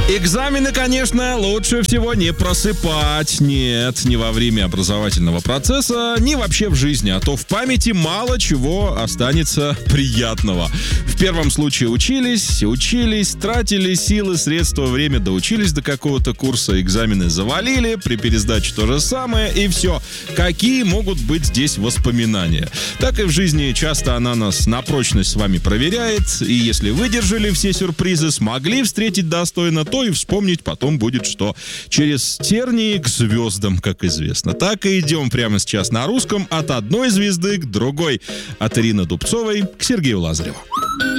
Экзамены, конечно, лучше всего не просыпать. Нет, не во время образовательного процесса, ни вообще в жизни. А то в памяти мало чего останется приятного. В первом случае учились, тратили силы, средства, время, доучились до какого-то курса, экзамены завалили, при пересдаче то же самое, и все. Какие могут быть здесь воспоминания? Так и в жизни часто она нас на прочность с вами проверяет, и если выдержали все сюрпризы, смогли встретить достойно, то и вспомнить потом будет что. Через тернии к звездам, как известно. Так и идем прямо сейчас на русском от одной звезды к другой. От Ирины Дубцовой к Сергею Лазареву.